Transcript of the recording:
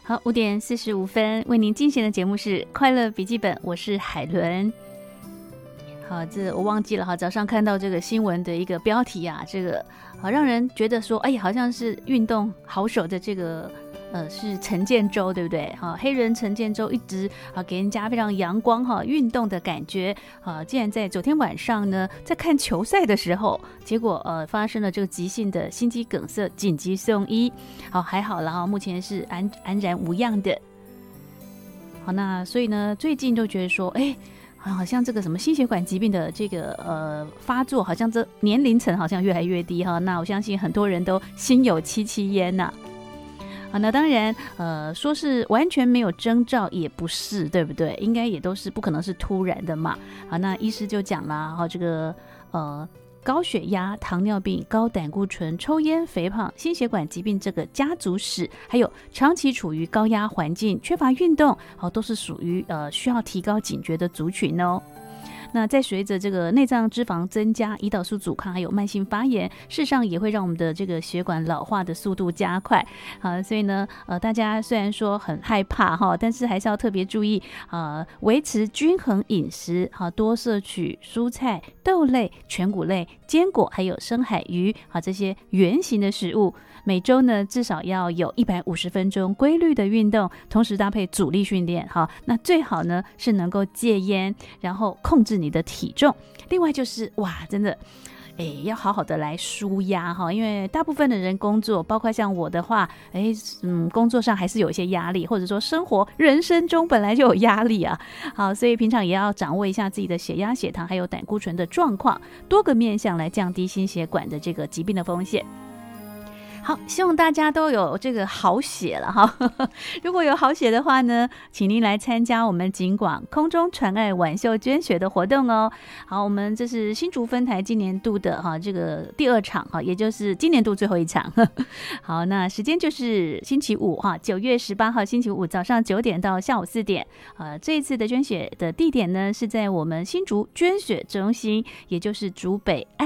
好，5:45为您进行的节目是快乐笔记本，我是海伦。好，这我忘记了哈，早上看到这个新闻的一个标题啊，这个让人觉得说，哎，好像是运动好手的这个是陈建州，对不对？黑人陈建州一直给人家非常阳光运动的感觉竟然在昨天晚上呢，在看球赛的时候，结果发生了这个急性的心肌梗塞，紧急送医。好，还好了目前是安然无恙的。好，那所以呢，最近都觉得说，哎，好像这个什么心血管疾病的这个发作，好像这年龄层好像越来越低哈。那我相信很多人都心有戚戚焉呐。好，那当然说是完全没有征兆也不是，对不对？应该也都是不可能是突然的嘛。好，那医师就讲了这个高血压、糖尿病、高胆固醇、抽烟、肥胖、心血管疾病这个家族史，还有长期处于高压环境、缺乏运动都是属于需要提高警觉的族群哦。那在随着这个内脏脂肪增加、胰岛素阻抗还有慢性发炎，事实上也会让我们的这个血管老化的速度加快所以呢大家虽然说很害怕但是还是要特别注意维持均衡饮食多摄取蔬菜、豆类、全谷类、坚果还有深海鱼这些原型的食物。每周呢至少要有150分钟规律的运动，同时搭配阻力训练那最好呢是能够戒烟，然后控制你的体重。另外就是真的要好好的来舒压因为大部分的人工作，包括像我的话工作上还是有一些压力，或者说生活人生中本来就有压力好，所以平常也要掌握一下自己的血压、血糖还有胆固醇的状况，多个面向来降低心血管的这个疾病的风险。好，希望大家都有这个好血了如果有好血的话呢，请您来参加我们警广空中传爱挽袖捐血的活动哦。好，我们这是新竹分台今年度的这个第2场也就是今年度最后一场好，那时间就是星期五9月18号星期五早上9点到下午4点这一次的捐血的地点呢是在我们新竹捐血中心，也就是竹北爱